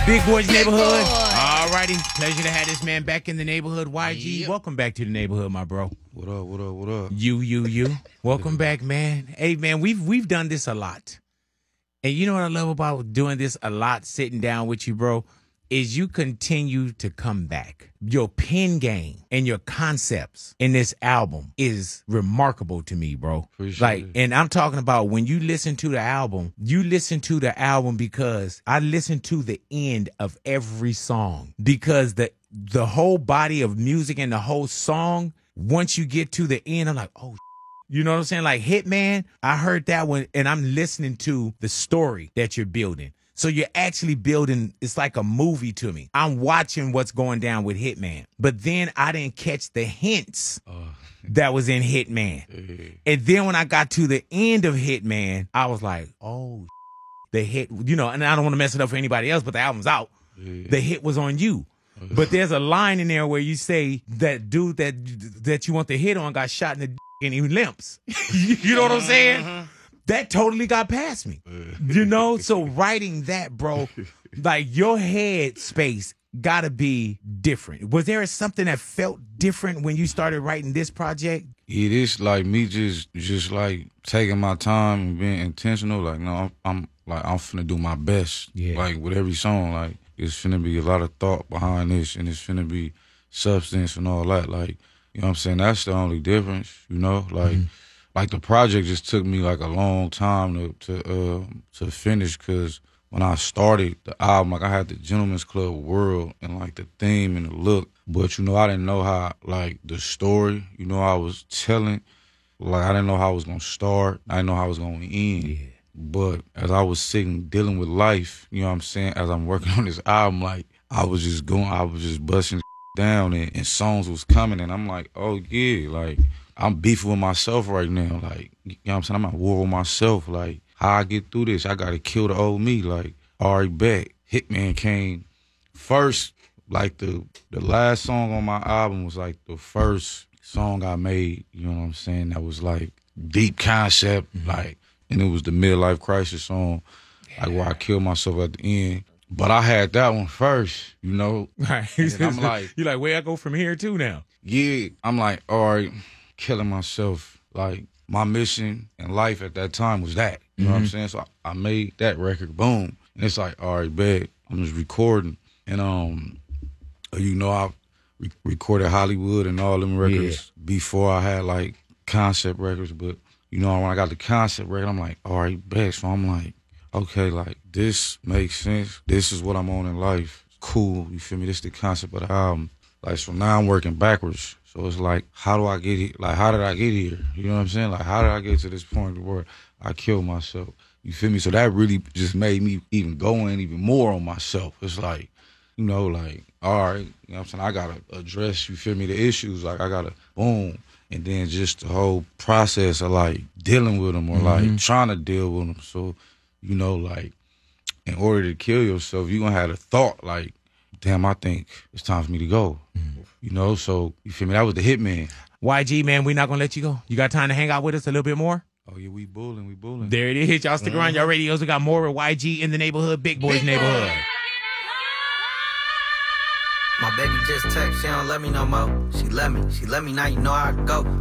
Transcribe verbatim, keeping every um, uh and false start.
Big Boys Neighborhood. All righty. Pleasure to have this man back in the neighborhood. Y G, yep. Welcome back to the neighborhood, my bro. What up, what up, what up? You, you, you. Welcome back, man. Hey, man, we've we've done this a lot. And you know what I love about doing this a lot, sitting down with you, bro, is you continue to come back. Your pen game and your concepts in this album is remarkable to me, bro. Appreciate like, it. and I'm talking about when you listen to the album, you listen to the album because I listen to the end of every song because the the whole body of music and the whole song, once you get to the end, I'm like, oh, you know what I'm saying? Like Hitman, I heard that one and I'm listening to the story that you're building. So you're actually building, it's like a movie to me. I'm watching what's going down with Hitman. But then I didn't catch the hints uh, that was in Hitman. Uh, and then when I got to the end of Hitman, I was like, oh, the hit, you know, and I don't want to mess it up for anybody else, but the album's out. Uh, the hit was on you. Uh, but there's a line in there where you say that dude that that you want the hit on got shot in the d- and he limps. You know what I'm saying? Uh-huh. That totally got past me, you know? So writing that, bro, like your head space gotta be different. Was there something that felt different when you started writing this project? It is like me just, just like taking my time and being intentional. Like, no, I'm, I'm like, I'm finna do my best. Yeah. Like with every song, like it's finna be a lot of thought behind this and it's finna be substance and all that. Like, you know what I'm saying? That's the only difference, you know? Like, mm-hmm. Like the project just took me like a long time to to uh, to finish because when I started the album, like I had the Gentleman's Club World and like the theme and the look, but you know I didn't know how like the story, you know I was telling, like I didn't know how I was gonna start, I didn't know how I was gonna end. Yeah. But as I was sitting dealing with life, you know what I'm saying, as I'm working on this album, like I was just going, I was just busting down and, and songs was coming and I'm like, oh yeah, like. I'm beefing with myself right now. Like, you know what I'm saying? I'm at war with myself. Like, how I get through this? I got to kill the old me. Like, all right, bet. Hitman came first. Like, the the last song on my album was, like, the first song I made, you know what I'm saying? That was, like, deep concept. Mm-hmm. Like, and it was the midlife crisis song, yeah. Like, where I killed myself at the end. But I had that one first, you know? Right. I'm like, you're like, where I go from here, too, now? Yeah. I'm like, all right. Killing myself, like my mission in life at that time was that, you know mm-hmm. what I'm saying? So I, I made that record, boom, and it's like, all right, bet I'm just recording, and um, you know I re- recorded Hollywood and all them records yeah. before I had like concept records, but you know when I got the concept record, I'm like, all right, bet. So I'm like, okay, like this makes sense. This is what I'm on in life. Cool, you feel me? This is the concept of the album. Like so now I'm working backwards. So it's like, how do I get here? Like, how did I get here? You know what I'm saying? Like, how did I get to this point where I killed myself? You feel me? So that really just made me even go in even more on myself. It's like, you know, like, all right, you know what I'm saying? I got to address, you feel me, the issues. Like, I got to, boom. And then just the whole process of, like, dealing with them or, mm-hmm. like, trying to deal with them. So, you know, like, in order to kill yourself, you're going to have a thought, like, damn, I think it's time for me to go. Mm-hmm. You know, so, you feel me? That was the Hitman. Y G, man, we not going to let you go. You got time to hang out with us a little bit more? Oh, yeah, we bulling, we bulling. There it is. Y'all stick mm-hmm. around. Y'all radios. We got more with Y G in the neighborhood, Big Boys Big Neighborhood. Boy. My baby just text, she don't let me no more. She let me, she let me, now you know how I go.